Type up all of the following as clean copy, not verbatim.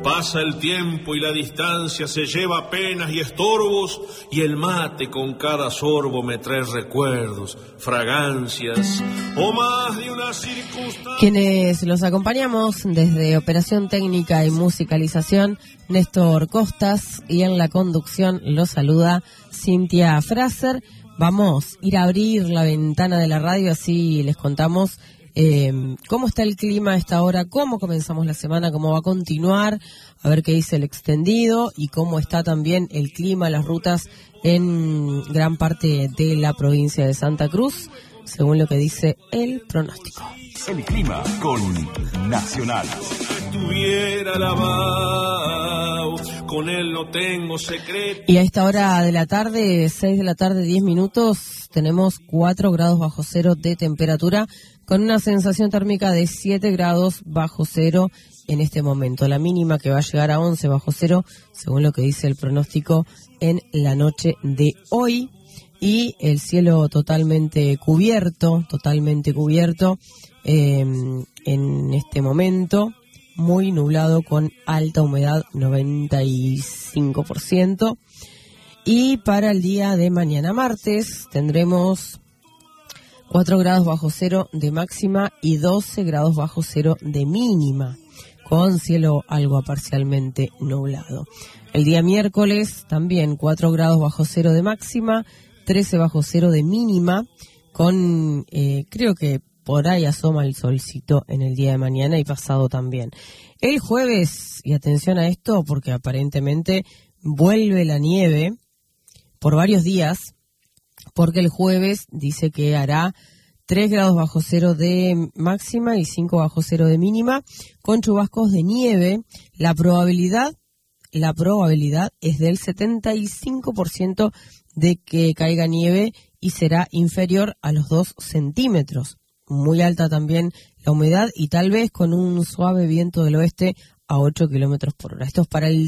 Pasa el tiempo y la distancia se lleva penas y estorbos, y el mate con cada sorbo me trae recuerdos, fragancias o más de una circunstancia. Quienes los acompañamos desde Operación Técnica y Musicalización, Néstor Costas, y en la conducción los saluda Cintia Fraser. Vamos a ir a abrir la ventana de la radio, así les contamos cómo está el clima a esta hora, cómo comenzamos la semana, cómo va a continuar, a ver qué dice el extendido y cómo está también el clima, las rutas en gran parte de la provincia de Santa Cruz, según lo que dice el pronóstico. El clima con Nacional. Estuviera lavado, con él no tengo secreto. Y a esta hora de la tarde, 6 de la tarde, 10 minutos, tenemos 4 grados bajo cero de temperatura, con una sensación térmica de 7 grados bajo cero en este momento. La mínima que va a llegar a 11 bajo cero, según lo que dice el pronóstico, en la noche de hoy. Y el cielo totalmente cubierto en este momento, muy nublado con alta humedad, 95%. Y para el día de mañana martes tendremos 4 grados bajo cero de máxima y 12 grados bajo cero de mínima, con cielo algo parcialmente nublado. El día miércoles también 4 grados bajo cero de máxima, 13 bajo cero de mínima, con creo que por ahí asoma el solcito en el día de mañana y pasado también. El jueves, y atención a esto porque aparentemente vuelve la nieve por varios días, porque el jueves dice que hará 3 grados bajo cero de máxima y 5 bajo cero de mínima, con chubascos de nieve. La probabilidad es del 75% de que caiga nieve y será inferior a los 2 centímetros. Muy alta también la humedad y tal vez con un suave viento del oeste a 8 kilómetros por hora. Esto es para el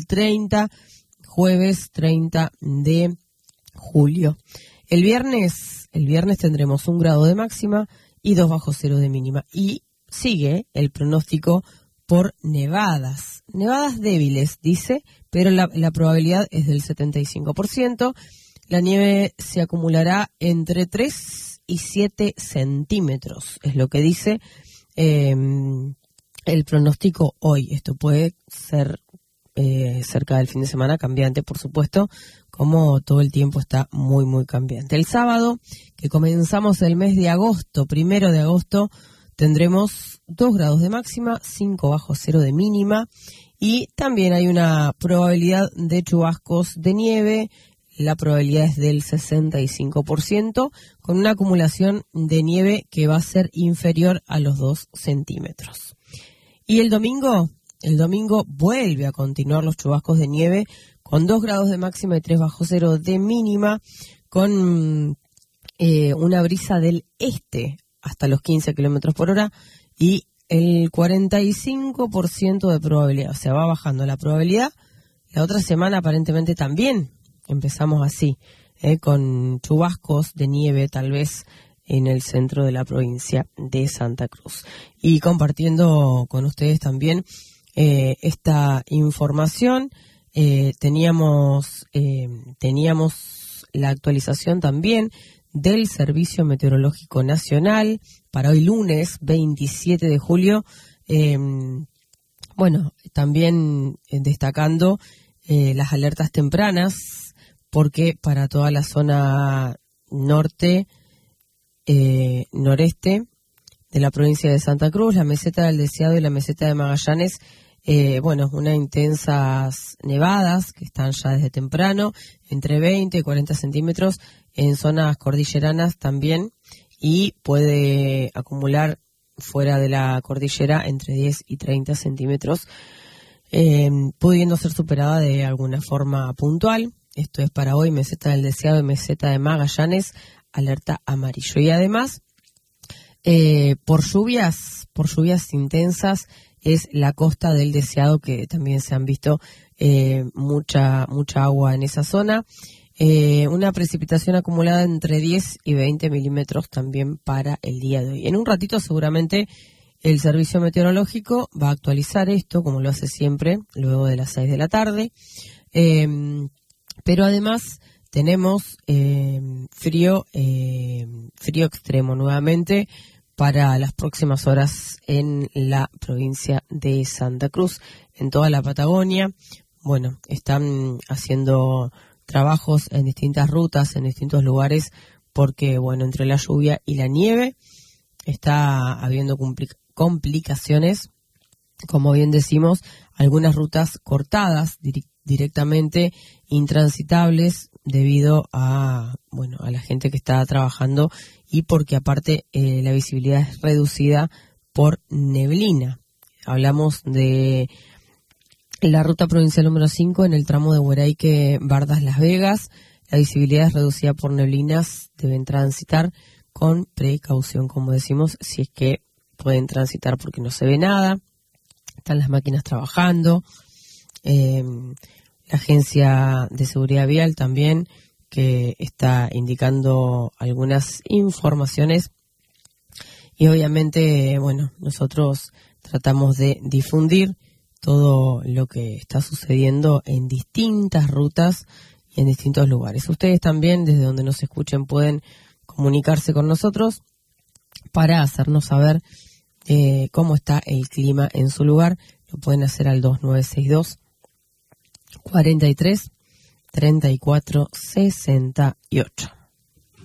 jueves 30 de julio. El viernes tendremos 1 grado de máxima y 2 bajo cero de mínima. Y sigue el pronóstico por nevadas débiles, dice, pero la probabilidad es del 75%. La nieve se acumulará entre 3 y 7 centímetros, es lo que dice el pronóstico hoy. Esto puede ser cerca del fin de semana, cambiante, por supuesto, como todo el tiempo está muy, muy cambiante. El sábado, que comenzamos el mes de agosto, 1 de agosto, tendremos 2 grados de máxima, 5 bajo cero de mínima, y también hay una probabilidad de chubascos de nieve. La probabilidad es del 65%, con una acumulación de nieve que va a ser inferior a los 2 centímetros. Y el domingo vuelve a continuar los chubascos de nieve, con 2 grados de máxima y 3 bajo cero de mínima, con una brisa del este hasta los 15 kilómetros por hora y el 45% de probabilidad. O sea, va bajando la probabilidad. La otra semana aparentemente también empezamos así, con chubascos de nieve tal vez en el centro de la provincia de Santa Cruz. Y compartiendo con ustedes también esta información, teníamos la actualización también del Servicio Meteorológico Nacional para hoy lunes 27 de julio. También destacando las alertas tempranas, porque para toda la zona norte, noreste de la provincia de Santa Cruz, la meseta del Deseado y la meseta de Magallanes, unas intensas nevadas que están ya desde temprano, entre 20 y 40 centímetros en zonas cordilleranas también, y puede acumular fuera de la cordillera entre 10 y 30 centímetros, pudiendo ser superada de alguna forma puntual. Esto es para hoy, meseta del Deseado y meseta de Magallanes, alerta amarillo. Y además, por lluvias intensas, es la costa del Deseado, que también se han visto mucha agua en esa zona. Una precipitación acumulada entre 10 y 20 milímetros también para el día de hoy. En un ratito seguramente El servicio meteorológico va a actualizar esto, como lo hace siempre, luego de las 6 de la tarde. Pero además tenemos frío extremo nuevamente para las próximas horas en la provincia de Santa Cruz, en toda la Patagonia. Bueno, están haciendo trabajos en distintas rutas, en distintos lugares, porque, bueno, entre la lluvia y la nieve está habiendo complicaciones, como bien decimos, algunas rutas cortadas directamente, intransitables, debido a, bueno, a la gente que está trabajando y porque aparte la visibilidad es reducida por neblina. Hablamos de la ruta provincial número 5 en el tramo de Hueraique, Bardas, Las Vegas. La visibilidad es reducida por neblinas, deben transitar con precaución, como decimos, si es que pueden transitar porque no se ve nada. Están las máquinas trabajando. La Agencia de Seguridad Vial también, que está indicando algunas informaciones. Y obviamente, bueno, nosotros tratamos de difundir todo lo que está sucediendo en distintas rutas y en distintos lugares. Ustedes también, desde donde nos escuchen, pueden comunicarse con nosotros para hacernos saber cómo está el clima en su lugar. Lo pueden hacer al 2962 43 34 68.